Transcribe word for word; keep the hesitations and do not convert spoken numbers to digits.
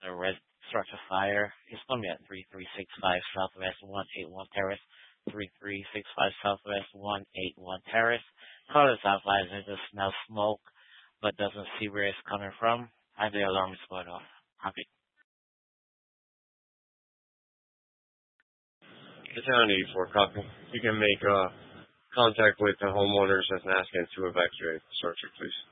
a red structure fire. It's going to be at three three six five Southwest one eight one Terrace, three three six five Southwest one eight one Terrace. Caller advisor just smells smoke, but doesn't see where it's coming from. And the alarm is going off. Copy. It's on eighty-four copy. You can make uh, contact with the homeowners and ask them to evacuate the structure, please.